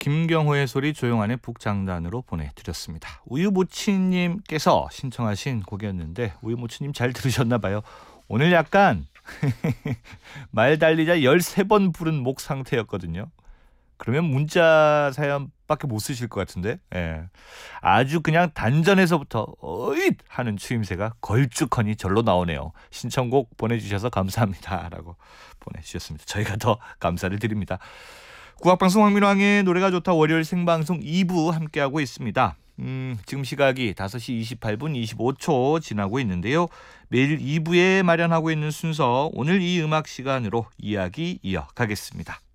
김경호의 소리 조용한의 북장단으로 보내드렸습니다. 우유모치님께서 신청하신 곡이었는데 우유모치님 잘 들으셨나 봐요. 오늘 약간 말 달리자 13번 부른 목 상태였거든요. 그러면 문자 사연밖에 못 쓰실 것 같은데. 예. 아주 그냥 단전에서부터 어잇 하는 추임새가 걸쭉하니 절로 나오네요. 신청곡 보내주셔서 감사합니다 라고 보내주셨습니다. 저희가 더 감사를 드립니다. 국악방송 황민왕의 노래가 좋다 월요일 생방송 2부 함께하고 있습니다. 지금 시각이 5시 28분 25초 지나고 있는데요. 매일 2부에 마련하고 있는 순서 오늘 이 음악 시간으로 이야기 이어가겠습니다.